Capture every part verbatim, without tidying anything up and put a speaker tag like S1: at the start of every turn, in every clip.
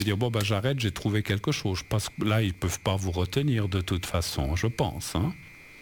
S1: dire bon ben j'arrête, j'ai trouvé quelque chose. Je pense que là ils peuvent pas vous retenir de toute façon, je pense. Hein.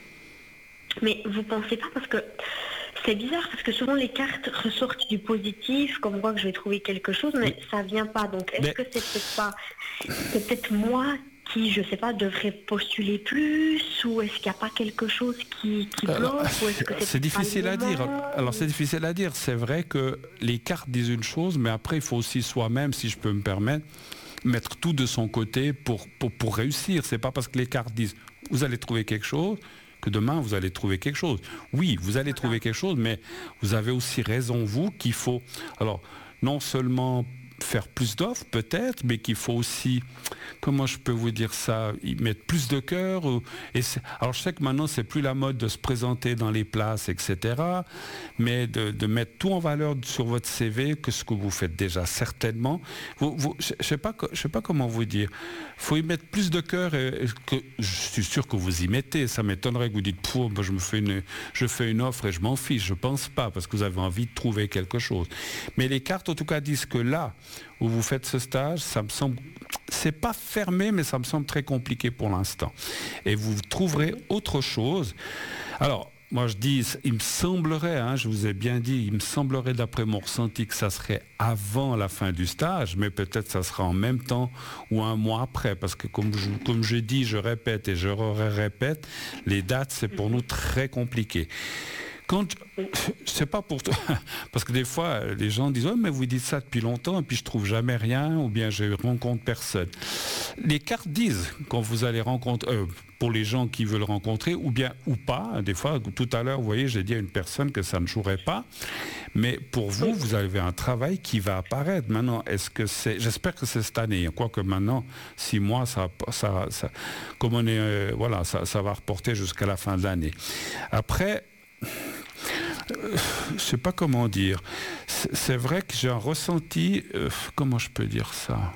S2: Mais vous pensez pas, parce que c'est bizarre, parce que souvent les cartes ressortent du positif, comme quoi que je vais trouver quelque chose, mais oui. ça vient pas. Donc est-ce mais... que c'est peut-être pas, c'est peut-être moi qui, je sais pas, devrait postuler plus, ou est-ce qu'il n'y a pas quelque chose qui, qui bloque,
S1: alors,
S2: ou est-ce que c'est,
S1: c'est difficile à dire. Alors c'est difficile à dire. C'est vrai que les cartes disent une chose, mais après il faut aussi soi-même, si je peux me permettre, mettre tout de son côté pour, pour, pour réussir. C'est pas parce que les cartes disent vous allez trouver quelque chose que demain vous allez trouver quelque chose. Oui, vous allez trouver quelque chose, mais vous avez aussi raison, vous, qu'il faut alors non seulement faire plus d'offres peut-être, mais qu'il faut aussi, comment je peux vous dire ça, y mettre plus de cœur. Et alors je sais que maintenant c'est plus la mode de se présenter dans les places, et cetera. Mais de, de mettre tout en valeur sur votre C V, que ce que vous faites déjà certainement. Vous, vous, je ne sais pas, je sais pas comment vous dire. Il faut y mettre plus de cœur. Et, et que, je suis sûr que vous y mettez. Ça m'étonnerait que vous dites, pour, je me fais une, je fais une offre et je m'en fiche. Je pense pas, parce que vous avez envie de trouver quelque chose. Mais les cartes en tout cas disent que là où vous faites ce stage, ça me semble, c'est pas fermé, mais ça me semble très compliqué pour l'instant. Et vous trouverez autre chose. Alors, moi je dis, il me semblerait, hein, je vous ai bien dit, il me semblerait d'après mon ressenti que ça serait avant la fin du stage, mais peut-être ça sera en même temps ou un mois après, parce que comme je, comme je dis, je répète et je répète, les dates c'est pour nous très compliqué. Quand, c'est pas pour toi, parce que des fois, les gens disent, oh, mais vous dites ça depuis longtemps, et puis je trouve jamais rien, ou bien je rencontre personne. Les cartes disent, quand vous allez rencontrer, euh, pour les gens qui veulent rencontrer, ou bien, ou pas, des fois, tout à l'heure, vous voyez, j'ai dit à une personne que ça ne jouerait pas, mais pour vous, vous avez un travail qui va apparaître. Maintenant, est-ce que c'est, j'espère que c'est cette année, quoique maintenant, six mois, ça, ça, ça comme on est, euh, voilà, ça, ça va reporter jusqu'à la fin de l'année. Après, Euh, je ne sais pas comment dire. C'est, c'est vrai que j'ai un ressenti. Euh, comment je peux dire ça?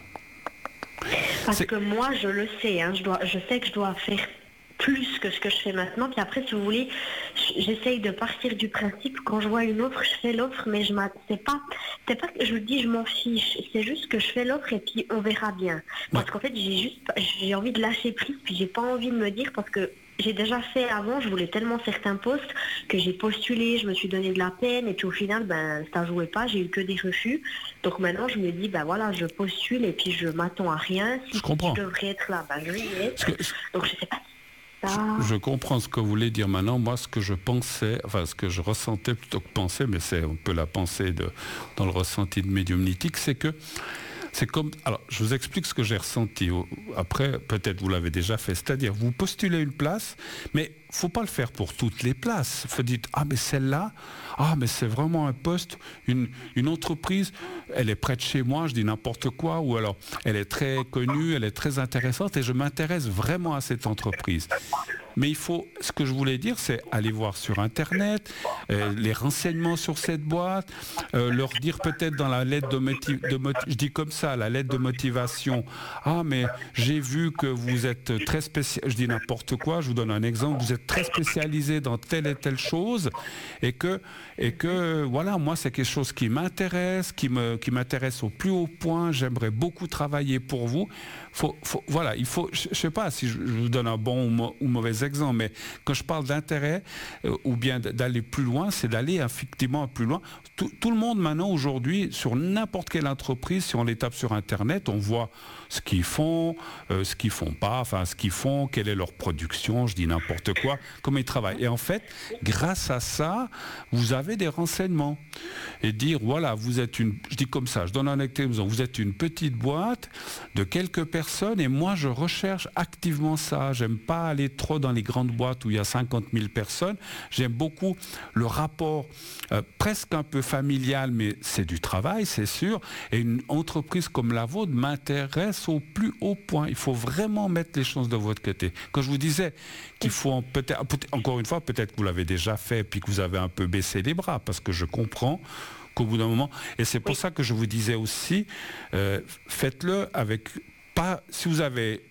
S2: Parce
S1: c'est...
S2: que moi, je le sais. Hein, je, dois, je sais que je dois faire plus que ce que je fais maintenant. Puis après, si vous voulez, j'essaye de partir du principe. Quand je vois une offre, je fais l'offre, mais je c'est pas, c'est pas que je vous dis, je m'en fiche. C'est juste que je fais l'offre et puis on verra bien. Parce ouais. qu'en fait, j'ai juste, j'ai envie de lâcher prise. Puis j'ai pas envie de me dire parce que. J'ai déjà fait avant, je voulais tellement certains postes que j'ai postulé, je me suis donné de la peine et puis au final, ben, ça jouait pas, j'ai eu que des refus. Donc maintenant, je me dis, ben voilà, je postule et puis je m'attends à rien. Si
S1: je comprends.
S2: Je devrais être là, ben je vais y être. Que... Donc je sais pas si ça...
S1: Je, je comprends ce que vous voulez dire maintenant. Moi, ce que je pensais, enfin ce que je ressentais plutôt que penser, mais c'est un peu la pensée de, dans le ressenti de médiumnitique, c'est que c'est comme, alors je vous explique ce que j'ai ressenti. Après, peut-être vous l'avez déjà fait, c'est-à-dire vous postulez une place, mais faut pas le faire pour toutes les places. Faut dire ah mais celle-là, ah mais c'est vraiment un poste, une une entreprise, elle est près de chez moi, je dis n'importe quoi, ou alors elle est très connue, elle est très intéressante et je m'intéresse vraiment à cette entreprise. Mais il faut, ce que je voulais dire, c'est aller voir sur Internet, euh, les renseignements sur cette boîte, euh, leur dire peut-être dans la lettre de motivation, de moti- je dis comme ça, la lettre de motivation, ah mais j'ai vu que vous êtes très spécial, je dis n'importe quoi, je vous donne un exemple, vous êtes très spécialisé dans telle et telle chose, et que, et que voilà, moi c'est quelque chose qui m'intéresse, qui me, qui m'intéresse au plus haut point, j'aimerais beaucoup travailler pour vous. Faut, faut, voilà, il faut, je ne sais pas si je, je vous donne un bon ou, mo- ou mauvais exemple, mais quand je parle d'intérêt euh, ou bien d'aller plus loin, c'est d'aller effectivement plus loin. Tout, tout le monde maintenant aujourd'hui, sur n'importe quelle entreprise, si on les tape sur Internet, on voit ce qu'ils font, euh, ce qu'ils font pas, enfin ce qu'ils font, quelle est leur production, je dis n'importe quoi, comment ils travaillent. Et en fait, grâce à ça, vous avez des renseignements. Et dire, voilà, vous êtes une, je dis comme ça, je donne un exemple, vous êtes une petite boîte de quelques personnes et moi je recherche activement ça. J'aime pas aller trop dans les grandes boîtes où il y a cinquante mille personnes. J'aime beaucoup le rapport euh, presque un peu familial, mais c'est du travail, c'est sûr. Et une entreprise comme la vôtre m'intéresse au plus haut point. Il faut vraiment mettre les choses de votre côté. Quand je vous disais qu'il faut peut-être, encore une fois, peut-être que vous l'avez déjà fait puis que vous avez un peu baissé les bras, parce que je comprends qu'au bout d'un moment, et c'est pour oui. ça que je vous disais aussi, euh, faites-le avec, pas, si vous avez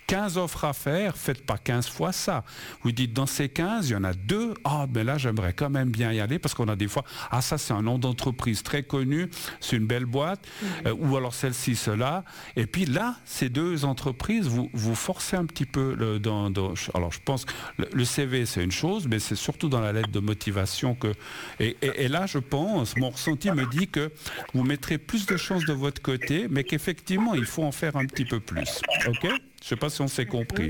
S1: quinze offres à faire, faites pas quinze fois ça. Vous dites dans ces quinze, il y en a deux, ah ben là j'aimerais quand même bien y aller parce qu'on a des fois, ah ça c'est un nom d'entreprise très connu, c'est une belle boîte, mmh. euh, ou alors celle-ci, cela. Et puis là, ces deux entreprises, vous, vous forcez un petit peu le, dans, dans... Alors je pense que le, le C V c'est une chose, mais c'est surtout dans la lettre de motivation que... Et, et, et là je pense, mon ressenti me dit que vous mettrez plus de chances de votre côté, mais qu'effectivement il faut en faire un petit peu plus. Ok ? Je ne sais pas si on s'est compris.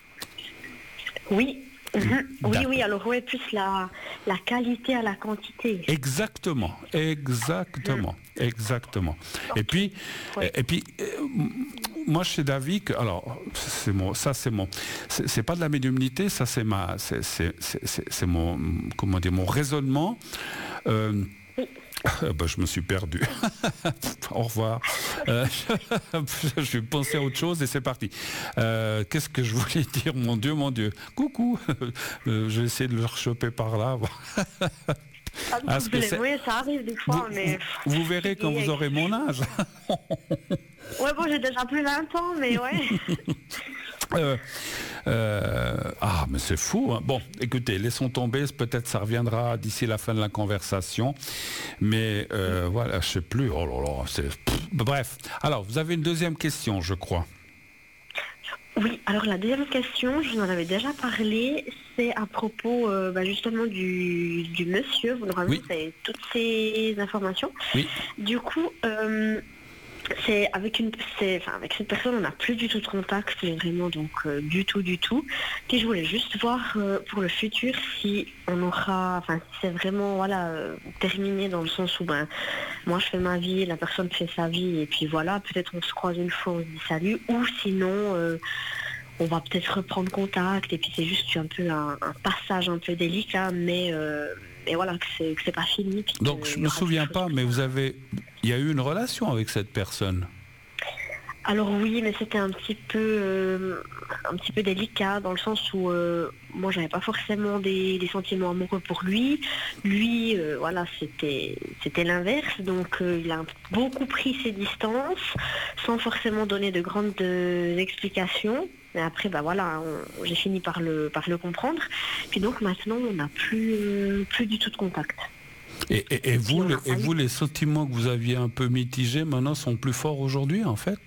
S2: Oui. Mmh. Oui, oui, alors ouais, plus la, la qualité à la quantité.
S1: Exactement, exactement, mmh. exactement. Okay. Et puis, ouais. et, et puis euh, moi je suis d'avis que, alors, c'est mon, ça c'est mon, c'est, c'est pas de la médiumnité, ça c'est ma, c'est, c'est, c'est, c'est, c'est mon, comment dire, mon raisonnement. Euh, oui. Ben, je me suis perdu. Au revoir. Euh, je vais penser à autre chose et c'est parti. Euh, qu'est-ce que je voulais dire? Mon Dieu, mon Dieu. Coucou. Euh, je vais essayer de le rechoper par là.
S2: Ah, que c'est... Oui, ça arrive des fois,
S1: vous,
S2: mais...
S1: Vous, vous verrez quand vous aurez mon âge.
S2: Ouais, bon, j'ai déjà plus vingt ans, mais ouais.
S1: Euh, euh, ah, mais c'est fou. Hein. Bon, écoutez, laissons tomber. Peut-être ça reviendra d'ici la fin de la conversation. Mais euh, voilà, je sais plus. Oh là là, c'est... Bref. Alors, vous avez une deuxième question, je crois.
S2: Oui, alors la deuxième question, je vous en avais déjà parlé, c'est à propos euh, bah, justement du, du monsieur. Vous normalement, oui. Vous avez toutes ces informations.
S1: Oui.
S2: Du coup... Euh, C'est avec une, c'est, enfin avec cette personne, on n'a plus du tout de contact, vraiment, donc euh, du tout, du tout. Puis je voulais juste voir euh, pour le futur si on aura, enfin si c'est vraiment voilà euh, terminé dans le sens où ben moi je fais ma vie, la personne fait sa vie et puis voilà, peut-être on se croise une fois, on se dit salut, ou sinon euh, on va peut-être reprendre contact et puis c'est juste un peu un, un passage un peu délicat, mais euh, mais voilà que c'est que c'est pas fini.
S1: Donc je me souviens pas, mais vous avez Il y a eu une relation avec cette personne?
S2: Alors oui, mais c'était un petit peu euh, un petit peu délicat dans le sens où euh, moi j'avais pas forcément des, des sentiments amoureux pour lui. Lui, euh, voilà, c'était c'était l'inverse. Donc euh, il a beaucoup pris ses distances sans forcément donner de grandes euh, explications. Mais après, bah voilà, on, j'ai fini par le par le comprendre. Puis donc maintenant, on n'a plus euh, plus du tout de contact.
S1: Et, et, et, vous, le, et vous, les sentiments que vous aviez un peu mitigés, maintenant, sont plus forts aujourd'hui, en fait?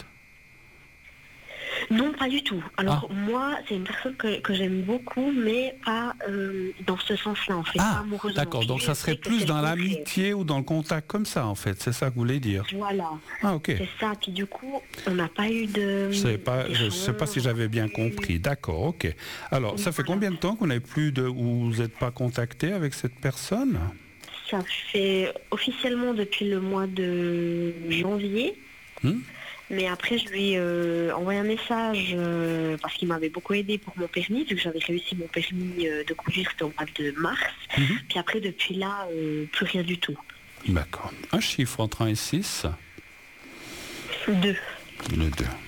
S2: Non, pas du tout. Alors, ah. moi, c'est une personne que, que j'aime beaucoup, mais pas euh, dans ce sens-là, en fait,
S1: ah,
S2: pas amoureusement.
S1: D'accord, donc ça serait plus dans l'amitié ou dans le contact comme ça, en fait, c'est ça que vous voulez dire?
S2: Voilà.
S1: Ah, ok.
S2: C'est ça, puis du coup, on n'a pas eu de...
S1: Je ne sais pas si j'avais bien compris, d'accord, ok. Alors, oui, ça fait voilà. Combien de temps qu'on n'avez plus de... ou vous n'êtes pas contacté avec cette personne?
S2: Ça fait officiellement depuis le mois de janvier. Hmm. Mais après, je lui ai euh, envoyé un message euh, parce qu'il m'avait beaucoup aidé pour mon permis, vu que j'avais réussi mon permis euh, de conduire, c'était au mois de mars. Mm-hmm. Puis après, depuis là, euh, plus rien du tout.
S1: D'accord. Un chiffre entre un et six?
S2: Deux.
S1: Le deux.